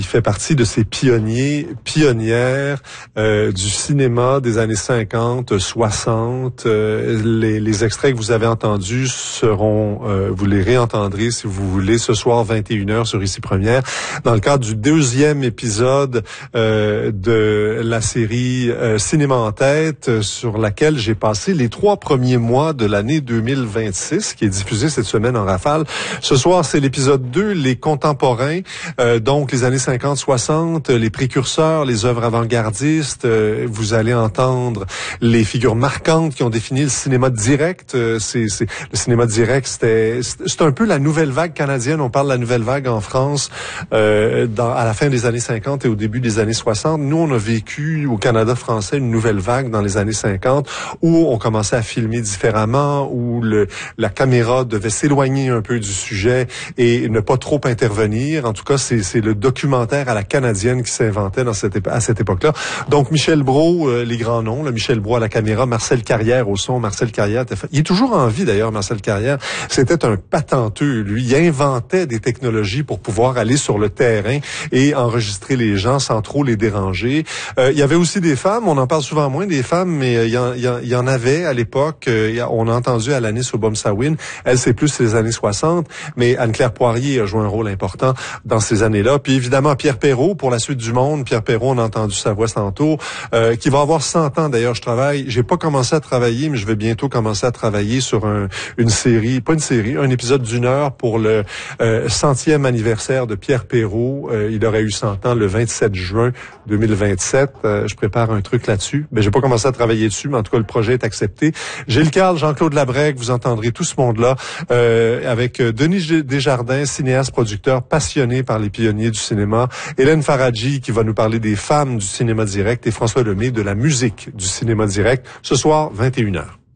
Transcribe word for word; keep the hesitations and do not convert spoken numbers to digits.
fait partie de ces pionniers, pionnières euh, du cinéma des années cinquante, soixante. Euh, les, les extraits que vous avez entendus seront, euh, vous les réentendrez si vous voulez, ce soir vingt et une heures sur Ici Première, dans le cadre du deuxième épisode euh, de la série euh, Cinéma en tête, euh, sur laquelle j'ai passé les trois premiers mois de l'année deux mille vingt-six, qui est diffusée cette semaine en rafale. Ce soir, c'est l'épisode deux, les contemporains, euh, donc les années cinquante soixante, les précurseurs, les œuvres avant-gardistes. Euh, vous allez entendre les figures marquantes qui ont défini le cinéma direct. Euh, c'est, c'est, le cinéma direct, c'était, c'est un peu la nouvelle vague canadienne. On parle de la nouvelle vague en France euh, dans, à la fin des années cinquante et au début des années soixante. Nous, on a vécu au Canada français une nouvelle vague dans les années cinquante où on commençait à filmer différemment, où le, la caméra devait s'éloigner un peu du sujet et ne pas trop intervenir. En tout cas, c'est, c'est le documentaire à la canadienne qui s'inventait dans cette, à cette époque-là. Donc, Michel Brault, euh, les grands noms, là, Michel Brault à la caméra, Marcel Carrière au son. Marcel Carrière, il est toujours en vie d'ailleurs, Marcel Carrière. C'était un patenteux, lui. Il inventait des technologies pour pouvoir aller sur le terrain et enregistrer les gens sans trop les déranger. Euh, il y avait aussi des femmes, on en parle souvent moins des femmes, mais euh, il, y en, il, y en, il y en avait à l'époque. Euh, on a entendu Alanis Obomsawin. Elle, c'est plus les années soixante, mais Anne-Claire Poirier a joué un rôle important dans ces années-là. Puis évidemment, Pierre Perrault, pour la suite du monde. Pierre Perrault, on a entendu sa voix tantôt, euh, qui va avoir cent ans. D'ailleurs, je travaille, j'ai pas commencé à travailler, mais je vais bientôt commencer à travailler sur un, une série, pas une série, un épisode d'une heure pour le euh, centième anniversaire de Pierre Perrault. Euh, il aurait eu cent ans le vingt-sept juin deux mille vingt-sept. Euh, je prépare un truc là-dessus. Mais j'ai pas commencé à travailler dessus, mais en tout cas, le projet est accepté. Gilles Carle, Jean-Claude Labrègue, vous entendrez tout ce monde-là, euh, avec Denis Desjardins, cinéaste, producteur, passionné par les pionniers du cinéma. Hélène Faradji, qui va nous parler des femmes du cinéma direct, et François Lemay de la musique du cinéma direct, ce soir, vingt et une heures.